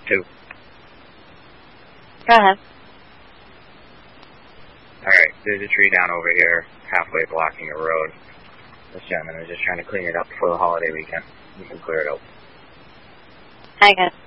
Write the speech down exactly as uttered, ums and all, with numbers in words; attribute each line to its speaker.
Speaker 1: Two.
Speaker 2: Go ahead.
Speaker 1: Alright, there's a tree down over here, halfway blocking the road. This gentleman is just trying to clean it up before the holiday weekend. You can clear it out.
Speaker 2: Hi, guys.